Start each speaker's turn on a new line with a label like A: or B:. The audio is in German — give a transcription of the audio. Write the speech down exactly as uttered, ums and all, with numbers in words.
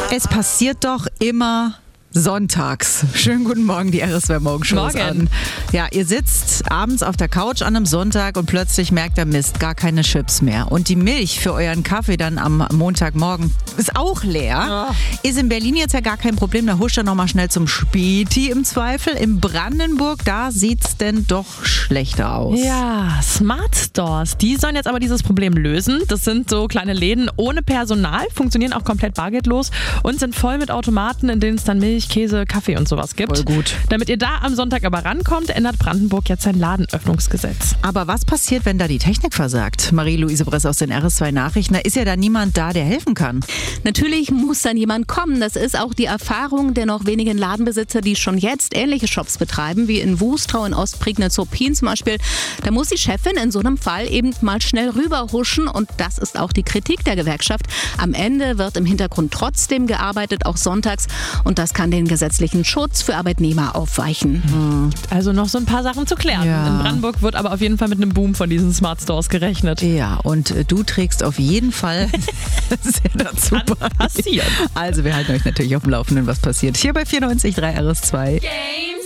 A: Es passiert doch immer sonntags. Schönen guten Morgen, die R S zwei Morgenshow ist an. Ja, ihr sitzt abends auf der Couch an einem Sonntag und plötzlich merkt ihr, Mist, gar keine Chips mehr. Und die Milch für euren Kaffee dann am Montagmorgen ist auch leer. Oh. Ist in Berlin jetzt ja gar kein Problem, da huscht ihr nochmal schnell zum Späti im Zweifel. In Brandenburg, da sieht's denn doch schlechter aus.
B: Ja, Smart Stores, die sollen jetzt aber dieses Problem lösen. Das sind so kleine Läden ohne Personal, funktionieren auch komplett bargeldlos und sind voll mit Automaten, in denen es dann Milch, Käse, Kaffee und sowas gibt.
A: Voll gut.
B: Damit ihr da am Sonntag aber rankommt, ändert Brandenburg jetzt sein Ladenöffnungsgesetz.
A: Aber was passiert, wenn da die Technik versagt? Marie-Louise Bress aus den R S zwei Nachrichten. Da ist ja da niemand da, der helfen kann.
C: Natürlich muss dann jemand kommen. Das ist auch die Erfahrung der noch wenigen Ladenbesitzer, die schon jetzt ähnliche Shops betreiben, wie in Wustrau, in Ostprignitz-Ruppin zum Beispiel. Da muss die Chefin in so einem Fall eben mal schnell rüberhuschen und das ist auch die Kritik der Gewerkschaft. Am Ende wird im Hintergrund trotzdem gearbeitet, auch sonntags, und das kann den gesetzlichen Schutz für Arbeitnehmer aufweichen.
B: Hm. Also noch so ein paar Sachen zu klären.
A: Ja.
B: In Brandenburg wird aber auf jeden Fall mit einem Boom von diesen Smart Stores gerechnet.
A: Ja, und du trägst auf jeden Fall sehr dazu bei.
B: Passiert.
A: Also wir halten euch natürlich auf dem Laufenden, was passiert. Hier bei vierundneunzig Komma drei R S zwei.
D: Game